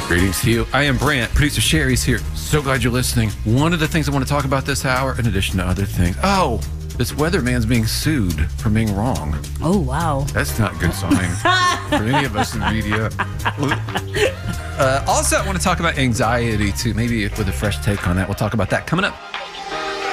Greetings to you. I am Brant. Producer Sherry's here. So glad you're listening. One of the things I want to talk about this hour, in addition to other things. Oh, this weatherman's being sued for being wrong. Oh, wow. That's not a good sign for any of us in media. Also, I want to talk about anxiety, too. Maybe with a fresh take on that. We'll talk about that coming up.